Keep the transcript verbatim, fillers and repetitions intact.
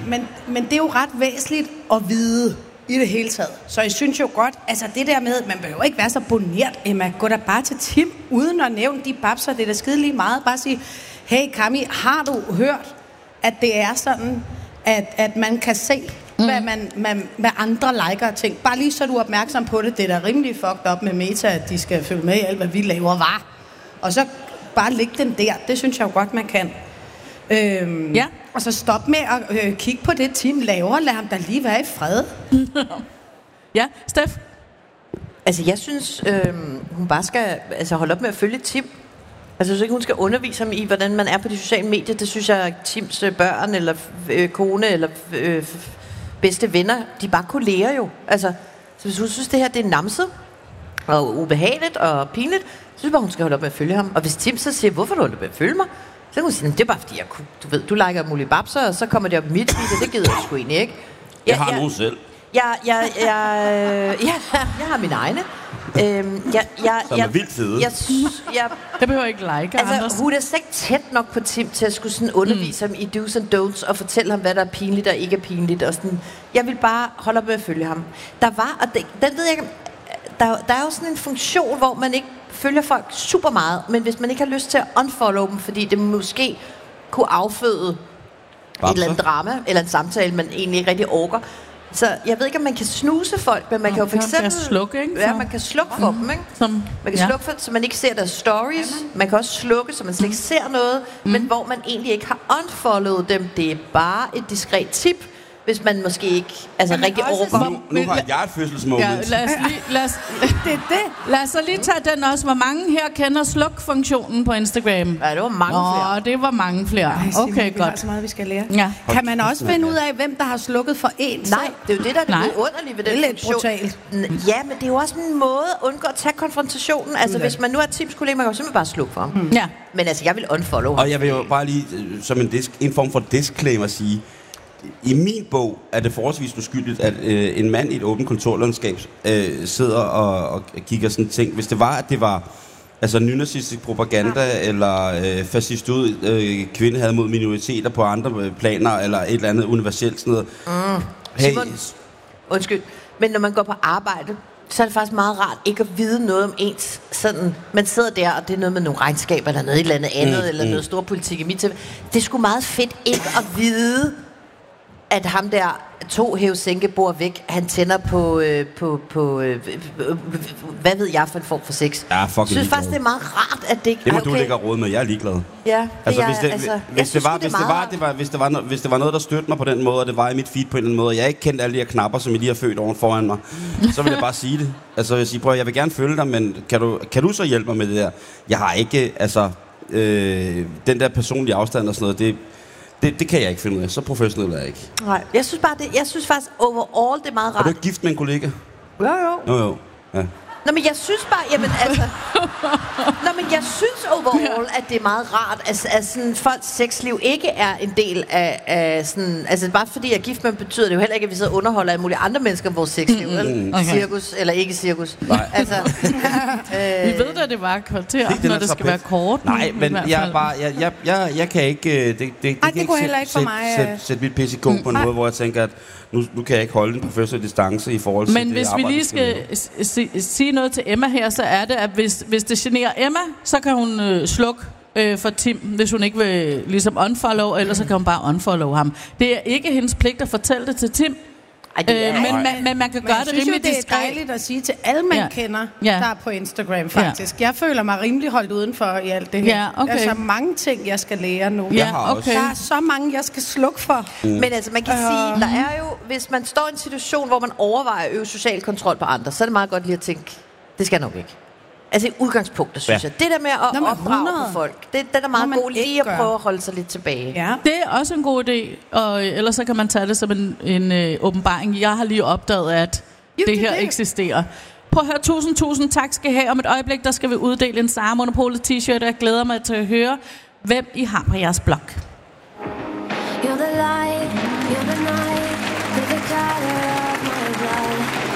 men, men det er jo ret væsentligt at vide i det hele taget. Så jeg synes jo godt, altså det der med, at man behøver ikke være så boneret, Emma. Gå da bare til Tim, uden at nævne de babser, det er da skide lige meget. Bare sige, hey Kami, har du hørt, at det er sådan, at, at man kan se, mm. hvad, man, man, hvad andre liker og ting. Bare lige så du er opmærksom på det. Det er da rimelig fucked up med Meta, at de skal følge med i alt, hvad vi laver, var. Og så bare lægge den der. Det synes jeg jo godt, man kan. Øhm, ja. Og så stop med at øh, kigge på det, Tim laver. Lad ham da lige være i fred. Ja, Steff? Altså, jeg synes, øh, hun bare skal altså, holde op med at følge Tim. Altså, jeg synes ikke, hun skal undervise ham i, hvordan man er på de sociale medier. Det synes jeg, Tims børn, eller øh, kone, eller øh, bedste venner, de er bare kolleger jo. Altså, så hvis hun synes, det her det er namset, og ubehageligt og pinligt, så synes jeg bare, hun skal holde op med at følge ham. Og hvis Tim så siger, hvorfor du holder op med at følge mig? Så kan hun sige, det er bare fordi, jeg, du ved, du liker mulige babser, og så kommer det op i mit video, det gider jeg sgu egentlig ikke. Jeg, jeg har jeg, nogen selv. Jeg, jeg, jeg, jeg, jeg, jeg har mine egne. Øhm, jeg, jeg, Som er vildt fede. Jeg, jeg, det behøver ikke like, altså, Anders. Hun er slet ikke tæt nok på Tim til at skulle sådan undervise mm. ham i do's and don'ts og fortælle ham, hvad der er pinligt og ikke er pinligt. Og sådan. Jeg vil bare holde op med at følge ham. Der var, og det, den ved jeg ikke, der, der er jo sådan en funktion, hvor man ikke følger folk super meget, men hvis man ikke har lyst til at unfollow dem, fordi det måske kunne afføde Babser. et eller andet drama, eller en samtale, man egentlig ikke rigtig orker. Så jeg ved ikke, om man kan snuse folk, men man kan jo for eksempel... Man kan slukke, ikke? Ja, man kan slukke for mm. dem, ikke? Som, man kan ja. slukke for, så man ikke ser deres stories. Man kan også slukke, så man slet ikke ser noget, mm. men hvor man egentlig ikke har unfollowet dem. Det er bare et diskret tip, hvis man måske ikke altså rigtig overgår. Nu, nu har jeg fødselsmoment. Ja, lad os lige, lad os, det er det. Lad os så lige tage den også. Hvor mange her kender sluk-funktionen på Instagram? Ja, det var mange Nå, flere. det var mange flere. Ej, Simon, okay, vi godt. har så meget, vi skal lære. Ja. Kan man også finde ud af, hvem der har slukket for en? Nej, det er jo det, der er det underlige ved den det er lidt brutalt. Ja, men det er jo også en måde at undgå at tage konfrontationen. Altså, hvis man nu er Tims kollega, man kan jo simpelthen bare slukke for ham. Hmm. Ja. Men altså, jeg vil unfollow ham. Og jeg vil jo bare lige, som en, disk, en form for disclaimer sige, i min bog er det forholdsvis uskyldigt, at øh, en mand i et åbent kontorlandskab øh, sidder og, og kigger sådan ting. Hvis det var, at det var altså nynazistisk propaganda, ja. eller øh, fascistud øh, kvinde havde mod minoriteter på andre øh, planer, eller et eller andet universelt sådan noget. Mm. Hey. Simon, undskyld, men når man går på arbejde, så er det faktisk meget rart ikke at vide noget om ens sådan, man sidder der, og det er noget med nogle regnskaber, eller noget et eller andet andet, mm, eller mm. noget stor politik i mit tilfælde. Det er sgu meget fedt ikke at vide, at ham der to hævesænke bor væk, han tænder på, øh, på, på øh, øh, hvad ved jeg for en form for sex. Ja, fucking jeg synes faktisk, det er meget rart, at det ikke... Det må okay. du lægge råd med, jeg er ligeglad. Ja, det altså, er, hvis det, altså, hvis det var, hvis det var, det var, hvis det var, no, hvis det var noget, der støttede mig på den måde, og det var i mit feed på en eller anden måde, og jeg ikke kendte alle de her knapper, som I lige har født oven foran mig, så vil jeg bare sige det. Altså, jeg vil sige, prøv, jeg vil gerne følge dig, men kan du, kan du så hjælpe mig med det der? Jeg har ikke, altså, øh, den der personlige afstand og sådan noget, det Det, det kan jeg ikke finde ud af. Så professionel er jeg ikke. Nej, jeg synes bare, det, jeg synes faktisk overall, det er meget rart. Er du ikke gift med en kollega? Jo, jo. Jo, jo. Ja. Nå, men jeg synes bare, jamen altså... Nå, men jeg synes overall, at det er meget rart, at, at sådan, folks sexliv ikke er en del af, af sådan... Altså, bare fordi jeg er gift med, betyder det jo heller ikke, at vi sidder og underholder af mulige andre mennesker vores sexliv, mm, okay. Cirkus, eller ikke cirkus. Nej. Altså, øh, vi ved da, det var et kvarter, det, når det skal være kort. Nej, men jeg, bare, jeg, jeg, jeg, jeg kan ikke... Det, det, det, Ej, det det kunne heller ikke for mig. Sætte sæt, sæt mit P C K mm, på en måde, hvor jeg tænker, at nu, nu kan jeg ikke holde en professionel distance i forhold til men det hvis vi lige skal sige noget til Emma her, så er det, at hvis, hvis det generer Emma, så kan hun øh, slukke øh, for Tim, hvis hun ikke vil ligesom unfollow, eller så kan hun bare unfollow ham. Det er ikke hendes pligt at fortælle det til Tim. Ej, det er, øh, men, man, men man kan men gøre det rimelig diskret. diskret. Det er dejligt at sige til alle, man ja. kender, ja. der er på Instagram, faktisk. Ja. Jeg føler mig rimelig holdt udenfor i alt det her. Ja, okay. Der er så mange ting, jeg skal lære nu. Ja, okay. Der er så mange, jeg skal slukke for. Mm. Men altså, man kan uh. sige, der er jo, hvis man står i en situation, hvor man overvejer at øve social kontrol på andre, så er det meget godt lige at tænke, det skal jeg nok ikke. Altså i udgangspunktet, synes ja. jeg. Det der med at Nå, opdrage på folk, det, det er meget god lige at prøve at holde sig lidt tilbage. Ja. Det er også en god idé, og ellers så kan man tage det som en, en øh, åbenbaring. Jeg har lige opdaget, at jo, det, det her det. eksisterer. Prøv at høre, tusind, tusind tak skal I have. Om et øjeblik, der skal vi uddele en Sara Monopolet t-shirt, og jeg glæder mig til at høre, hvem I har på jeres blog.